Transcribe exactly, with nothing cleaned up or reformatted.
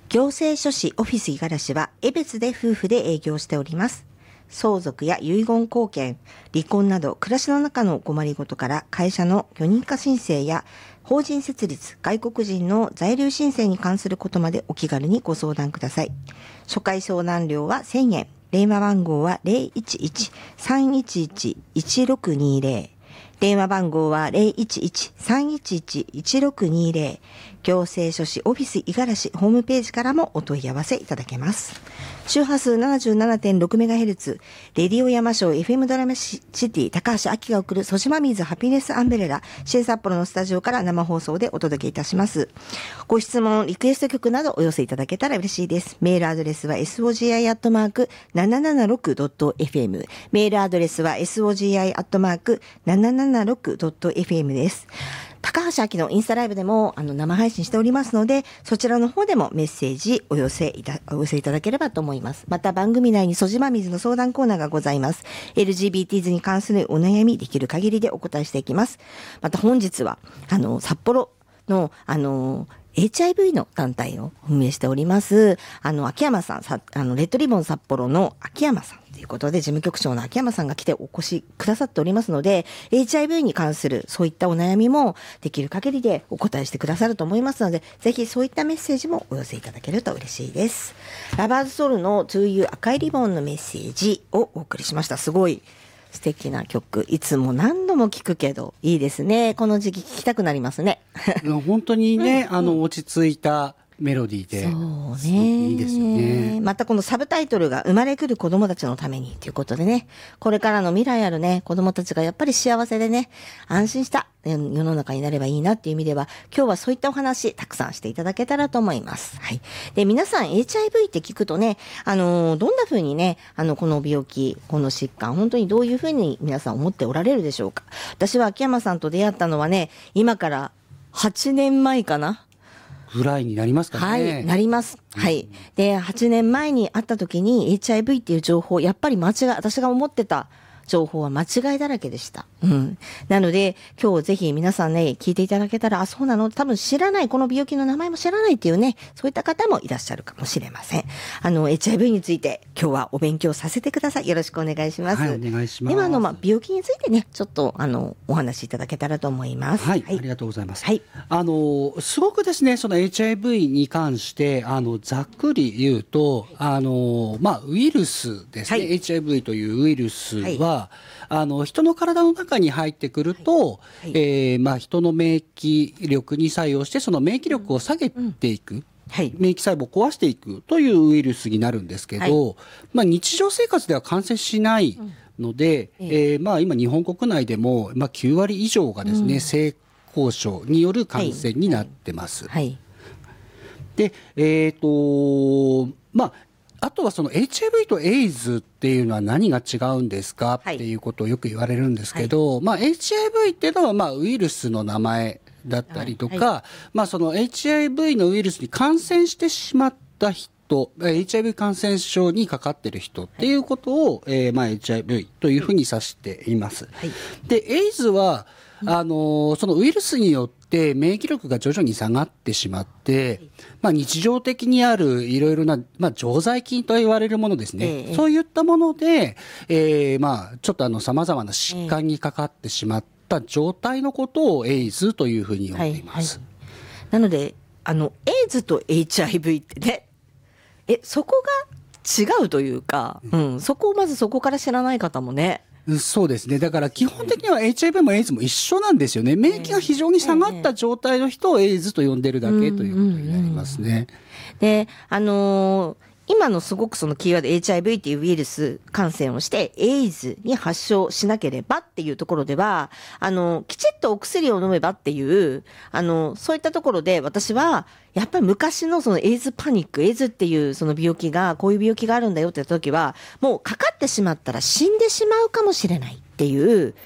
行政書士オフィス五十嵐は江別で夫婦で営業しております。相続や遺言後見、離婚など暮らしの中の困りごとから会社の許認可申請や法人設立、外国人の在留申請に関することまでお気軽にご相談ください。初回相談料はせんえん。電話番号は ゼロいちいち さんいちいち いちろくにゼロ。電話番号は ゼロいちいち さんいちいち いちろくにゼロ。行政書士オフィス五十嵐ホームページからもお問い合わせいただけます。周波数 ななじゅうななてんろくメガヘルツ、レディオ山椒 エフエム ドラマシティ高橋明が送るソジマミーズハピネスアンベレラ新札幌のスタジオから生放送でお届けいたします。ご質問、リクエスト曲などお寄せいただけたら嬉しいです。メールアドレスは エスオージーアイ アットマーク ななななろく ドット エフエム。メールアドレスは エスオージーアイ アットマーク ななななろく ドット エフエム です。高橋明のインスタライブでもあの生配信しておりますので、そちらの方でもメッセージお寄せいた、お寄せいただければと思います。また番組内にソジマミズの相談コーナーがございます。エルジービーティーズ に関するお悩みできる限りでお答えしていきます。また本日はあの札幌のあのエイチアイブイ の団体を運営しております。あの、秋山さん、さあの、レッドリボン札幌の秋山さんということで、事務局長の秋山さんが来てお越しくださっておりますので、エイチアイブイ に関するそういったお悩みもできる限りでお答えしてくださると思いますので、ぜひそういったメッセージもお寄せいただけると嬉しいです。ラバーズソウルの To You 赤いリボンのメッセージをお送りしました。すごい素敵な曲、いつも何度も聞くけどいいですね。この時期聞きたくなりますね。 本当にね、うん、あの落ち着いたメロディーで、 そうね、 いいですよね。 またこのサブタイトルが生まれくる子供たちのためにということでね、これからの未来あるね子供たちがやっぱり幸せでね、安心した世の中になればいいなっていう意味では、今日はそういったお話たくさんしていただけたらと思います。はい。で、皆さん エイチアイブイ って聞くとね、あのどんな風にね、あのこの病気、この疾患、本当にどういう風に皆さん思っておられるでしょうか。私は秋山さんと出会ったのはね、今からはちねんまえかな。 ぐらいになりますかね。 はい、なります。はい。で、はちねんまえに会った時に エイチアイブイ っていう情報、やっぱり間違い、私が思ってた情報は間違いだらけでした。うん。なので、今日ぜひ皆さんね、聞いていただけたら、あ、そうなの？多分知らない、この病気の名前も知らないっていうね、そういった方もいらっしゃるかもしれません。あの、エイチアイブイ について、今日はお勉強させてください。よろしくお願いします。 はい、お願いします。 では、あの、まあ、病気についてね、ちょっと、あの、お話しいただけたらと思います。 はい、はい、ありがとうございます。 はい。 あの、すごくですね、その エイチアイブイ に関して、あの、ざっくり言うと、あの、まあ、ウイルスですね、はい、エイチアイブイ というウイルスは、はい、あの人の体の中に入ってくると、はいはい、えー、まあ、人の免疫力に作用してその免疫力を下げていく、うん、はい、免疫細胞を壊していくというウイルスになるんですけど、はい、まあ、日常生活では感染しないので、うん、えー、まあ、今日本国内でも、まあ、きゅうわり以上がですね、うん、性交渉による感染になってます。はいはい、で、えっと、まあ、あとはその エイチアイブイ とエイズっていうのは何が違うんですかっていうことをよく言われるんですけど、はい、まあ エイチアイブイ っていうのはまあウイルスの名前だったりとか、はいはい、まあその エイチアイブイ のウイルスに感染してしまった人、エイチアイブイ 感染症にかかっている人っていうことを、はい、えー、まあ エイチアイブイ というふうに指しています。はい、で、エイズはあのそのウイルスによって免疫力が徐々に下がってしまって、まあ、日常的にあるいろいろな、まあ、常在菌と言われるものですね、ええ、そういったもので、えー、まあちょっとあの様々な疾患にかかってしまった状態のことをエイズというふうに呼んでいます。はいはい、 なのであのエイズと エイチアイブイ ってね、えそこが違うというか、うん、そこをまずそこから知らない方もね。 そうですね。だから基本的には エイチアイブイ もエイズも一緒なんですよね。免疫が非常に下がった状態の人をエイズと呼んでるだけということになりますね。 で、あのー今のすごくそのキーワード エイチアイブイ っていうウイルス感染をしてエイズに発症しなければっていうところでは、あの、きちっとお薬を飲めばっていう、あの、そういったところで私は、やっぱり昔のそのエイズパニック、エイズっていうその病気が、こういう病気があるんだよって時は、もうかかってしまったら死んでしまうかもしれないっていう